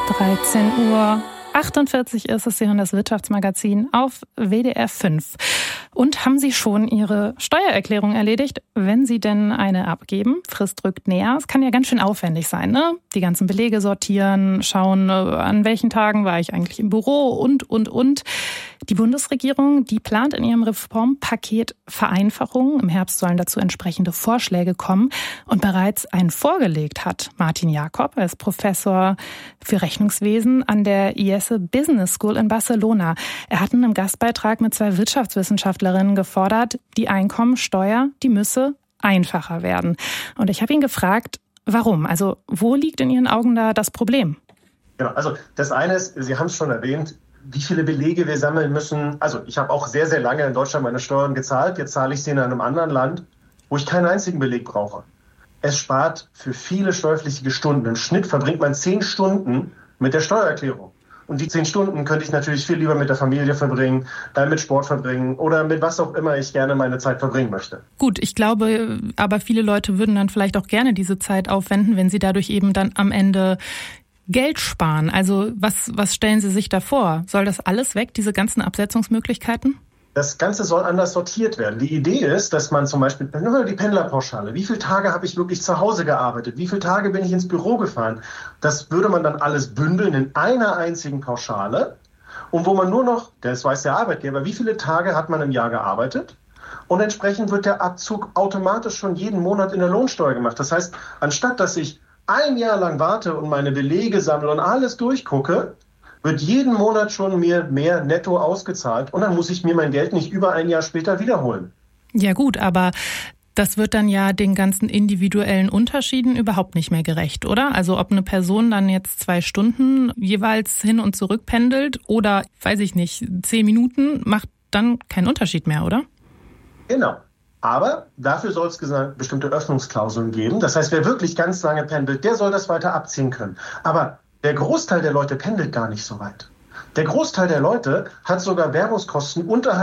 13:48 Uhr ist es. Sie hören das Wirtschaftsmagazin auf WDR 5. Und haben Sie schon Ihre Steuererklärung erledigt, wenn Sie denn eine abgeben? Frist rückt näher. Es kann ja ganz schön aufwendig sein, ne? Die ganzen Belege sortieren, schauen, an welchen Tagen war ich eigentlich im Büro und. Die Bundesregierung, die plant in ihrem Reformpaket Vereinfachungen. Im Herbst sollen dazu entsprechende Vorschläge kommen. Und bereits einen vorgelegt hat Martin Jakob. Er ist Professor für Rechnungswesen an der IESE Business School in Barcelona. Er hat in einem Gastbeitrag mit 2 Wirtschaftswissenschaftlerinnen gefordert, die Einkommensteuer, die müsse einfacher werden. Und ich habe ihn gefragt, warum? Also wo liegt in Ihren Augen da das Problem? Genau, also das eine ist, Sie haben es schon erwähnt, wie viele Belege wir sammeln müssen. Also ich habe auch sehr, sehr lange in Deutschland meine Steuern gezahlt. Jetzt zahle ich sie in einem anderen Land, wo ich keinen einzigen Beleg brauche. Es spart für viele steuerpflichtige Stunden. Im Schnitt verbringt man 10 Stunden mit der Steuererklärung. Und die 10 Stunden könnte ich natürlich viel lieber mit der Familie verbringen, mit Sport verbringen oder mit was auch immer ich gerne meine Zeit verbringen möchte. Gut, ich glaube, aber viele Leute würden dann vielleicht auch gerne diese Zeit aufwenden, wenn sie dadurch eben dann am Ende Geld sparen. Also was stellen Sie sich da vor? Soll das alles weg, diese ganzen Absetzungsmöglichkeiten? Das Ganze soll anders sortiert werden. Die Idee ist, dass man zum Beispiel die Pendlerpauschale, wie viele Tage habe ich wirklich zu Hause gearbeitet, wie viele Tage bin ich ins Büro gefahren, das würde man dann alles bündeln in einer einzigen Pauschale und wo man nur noch, das weiß der Arbeitgeber, wie viele Tage hat man im Jahr gearbeitet und entsprechend wird der Abzug automatisch schon jeden Monat in der Lohnsteuer gemacht. Das heißt, anstatt dass ich ein Jahr lang warte und meine Belege sammle und alles durchgucke, wird jeden Monat schon mir mehr netto ausgezahlt und dann muss ich mir mein Geld nicht über ein Jahr später wiederholen. Ja gut, aber das wird dann ja den ganzen individuellen Unterschieden überhaupt nicht mehr gerecht, oder? Also ob eine Person dann jetzt 2 Stunden jeweils hin und zurück pendelt oder, weiß ich nicht, 10 Minuten, macht dann keinen Unterschied mehr, oder? Genau. Aber dafür soll es bestimmte Öffnungsklauseln geben. Das heißt, wer wirklich ganz lange pendelt, der soll das weiter abziehen können. Aber der Großteil der Leute pendelt gar nicht so weit. Der Großteil der Leute hat sogar Werbungskosten unterhalb